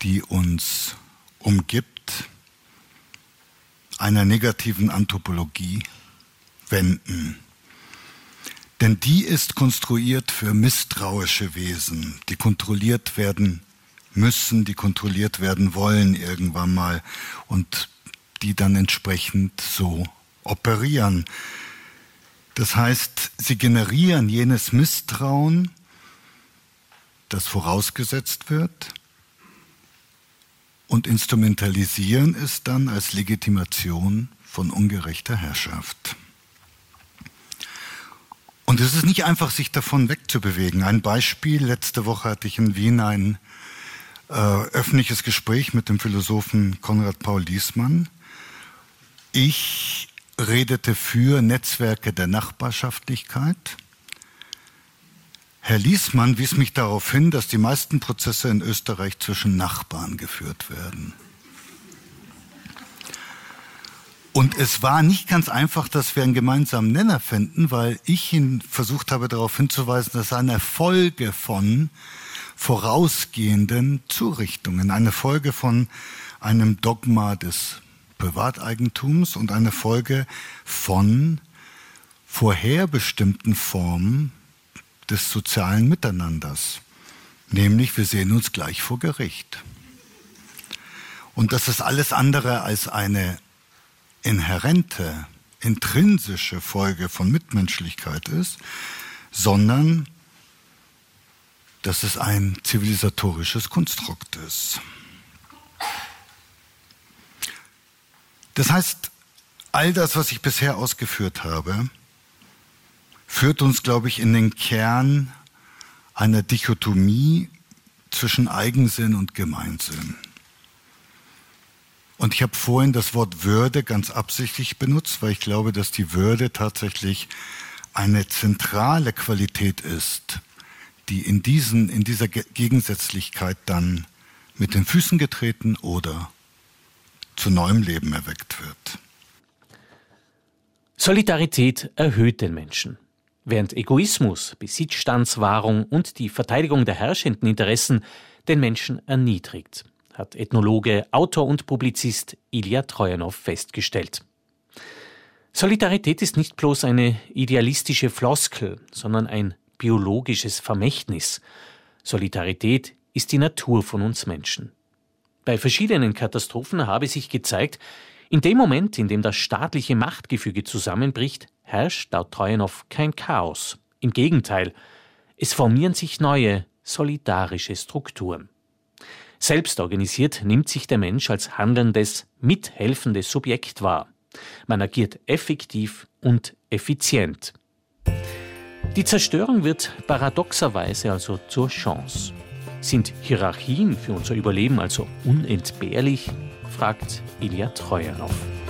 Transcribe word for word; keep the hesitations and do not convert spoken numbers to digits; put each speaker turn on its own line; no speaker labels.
die uns umgibt, einer negativen Anthropologie wenden. Denn die ist konstruiert für misstrauische Wesen, die kontrolliert werden müssen, die kontrolliert werden wollen irgendwann mal und die dann entsprechend so operieren. Das heißt, sie generieren jenes Misstrauen, das vorausgesetzt wird, und instrumentalisieren es dann als Legitimation von ungerechter Herrschaft. Und es ist nicht einfach, sich davon wegzubewegen. Ein Beispiel: Letzte Woche hatte ich in Wien ein äh, öffentliches Gespräch mit dem Philosophen Konrad Paul Liessmann. Ich redete für Netzwerke der Nachbarschaftlichkeit. Herr Liessmann wies mich darauf hin, dass die meisten Prozesse in Österreich zwischen Nachbarn geführt werden. Und es war nicht ganz einfach, dass wir einen gemeinsamen Nenner finden, weil ich ihn versucht habe, darauf hinzuweisen, dass eine Folge von vorausgehenden Zurichtungen, eine Folge von einem Dogma des Privateigentums und eine Folge von vorherbestimmten Formen des sozialen Miteinanders. Nämlich, wir sehen uns gleich vor Gericht. Und dass es alles andere als eine inhärente, intrinsische Folge von Mitmenschlichkeit ist, sondern dass es ein zivilisatorisches Konstrukt ist. Das heißt, all das, was ich bisher ausgeführt habe, führt uns, glaube ich, in den Kern einer Dichotomie zwischen Eigensinn und Gemeinsinn. Und ich habe vorhin das Wort Würde ganz absichtlich benutzt, weil ich glaube, dass die Würde tatsächlich eine zentrale Qualität ist, die in, diesen, in dieser Gegensätzlichkeit dann mit den Füßen getreten oder zu neuem Leben erweckt wird.
Solidarität erhöht den Menschen. Während Egoismus, Besitzstandswahrung und die Verteidigung der herrschenden Interessen den Menschen erniedrigt, hat Ethnologe, Autor und Publizist Ilja Trojanow festgestellt. Solidarität ist nicht bloß eine idealistische Floskel, sondern ein biologisches Vermächtnis. Solidarität ist die Natur von uns Menschen. Bei verschiedenen Katastrophen habe sich gezeigt, in dem Moment, in dem das staatliche Machtgefüge zusammenbricht, herrscht laut Trojanow kein Chaos. Im Gegenteil, es formieren sich neue, solidarische Strukturen. Selbstorganisiert nimmt sich der Mensch als handelndes, mithelfendes Subjekt wahr. Man agiert effektiv und effizient. Die Zerstörung wird paradoxerweise also zur Chance. Sind Hierarchien für unser Überleben also unentbehrlich? Fragt Ilja Trojanow.